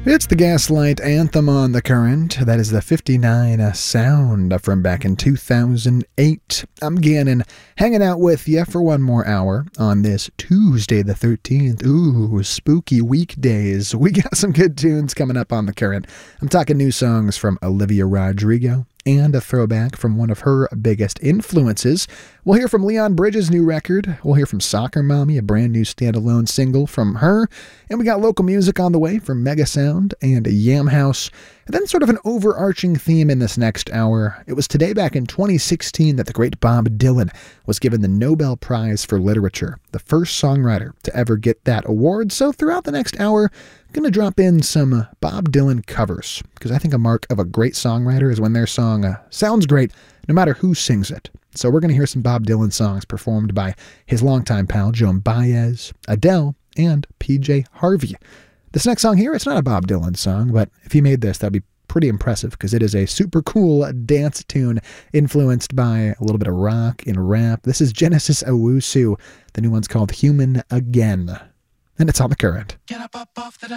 It's the Gaslight Anthem on the Current. That is the 59 sound from back in 2008. I'm Gannon, hanging out with you for one more hour on this Tuesday the 13th. Ooh, spooky weekdays. We got some good tunes coming up on the Current. I'm talking new songs from Olivia Rodrigo and a throwback from one of her biggest influences. We'll hear from Leon Bridges' new record. We'll hear from Soccer Mommy, a brand new standalone single from her. And we got local music on the way from Mega Sound and Yam House. And then sort of an overarching theme in this next hour. It was today back in 2016 that the great Bob Dylan was given the Nobel Prize for Literature, the first songwriter to ever get that award. So throughout the next hour, I'm going to drop in some Bob Dylan covers, because I think a mark of a great songwriter is when their song sounds great, no matter who sings it. So we're going to hear some Bob Dylan songs performed by his longtime pal Joan Baez, Adele, and PJ Harvey. This next song here, it's not a Bob Dylan song, but if he made this, that'd be pretty impressive, because it is a super cool dance tune influenced by a little bit of rock and rap. This is Genesis Owusu. The new one's called Human Again. And it's on the Current. Get up off the